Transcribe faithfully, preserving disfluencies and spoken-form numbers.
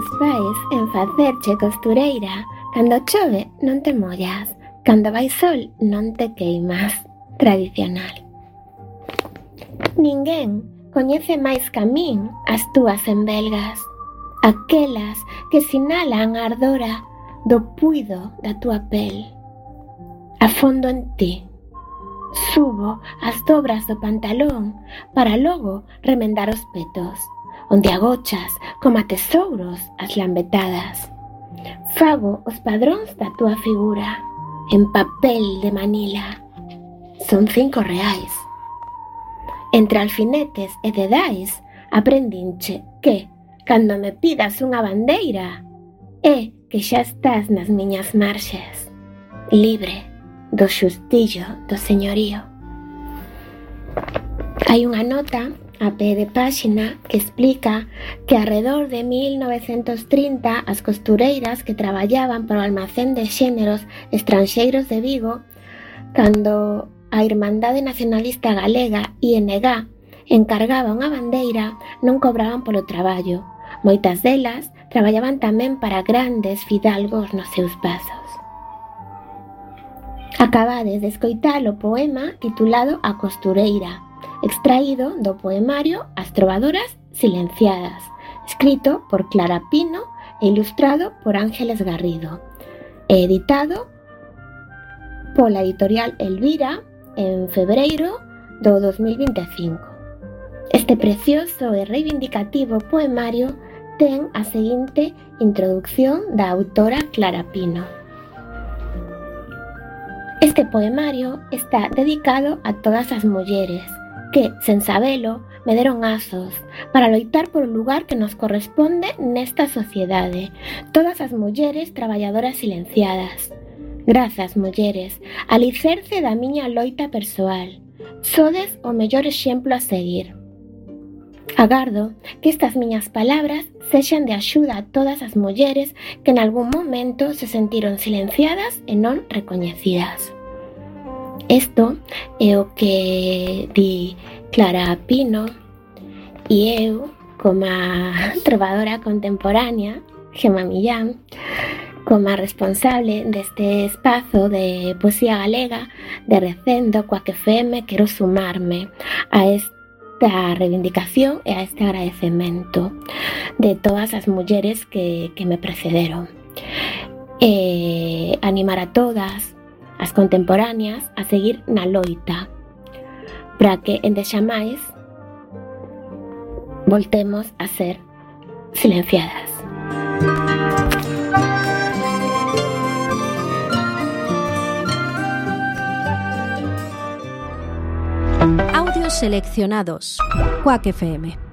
teus pais en facerche costureira. Cando chove non te mollas, cando vai sol non te queimas. Tradicional. Ninguén coñece máis ca min as túas envelgas, aquelas que sinalan a ardora do puido da túa pel. Afondo en ti, subo as dobras do pantalón para logo remendar os petos, onde agochas como a tesouros as lambetadas. Fago os padróns da túa figura en papel de Manila. Son cinco reais. Entre alfinetes e dedais aprendinche que, cando me pidas unha bandeira, é que xa estás nas miñas marxes, libre do xustillo do señorío. Hai unha nota a pé de páxina que explica que arredor de mil novecentos trinta as costureiras que traballaban para o almacén de xéneros estranxeiros de Vigo, cando a Irmandade Nacionalista Galega, I N G, encargaba unha bandeira, non cobraban polo traballo. Moitas delas traballaban tamén para grandes fidalgos nos seus pasos. Acabades de escoitar o poema titulado A Costureira, extraído do poemario As Trovadoras Silenciadas, escrito por Clara Pino e ilustrado por Ángeles Garrido, e editado pola editorial Elvira en febreiro do dos mil vinte e cinco. Este precioso e reivindicativo poemario ten a seguinte introducción da autora Clara Pino. Este poemario está dedicado a todas as mulleres que, sen sabelo, me deron azos para loitar por o lugar que nos corresponde nesta sociedade. Todas as mulleres traballadoras silenciadas. Grazas, mulleres, alicerce da miña loita persoal. Sodes o mellor exemplo a seguir. Agardo que estas miñas palabras sexan de axuda a todas as mulleres que en algún momento se sentiron silenciadas e non recoñecidas. Isto é o que di Clara Pino e eu, como a trovadora contemporánea, Gemma Millán, como a responsable deste espazo de poesía galega de Recendo, Quack F M, quero sumarme a esta reivindicación e a este agradecemento de todas as mulleres que, que me precederon. E animar a todas as contemporáneas a seguir na loita para que endexamais voltemos a ser silenciadas. Audios seleccionados. Quack F M.